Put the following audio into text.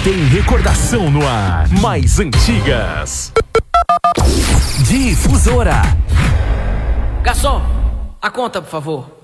Tem recordação no ar. Mais antigas. Difusora. Garçom, a conta, por favor.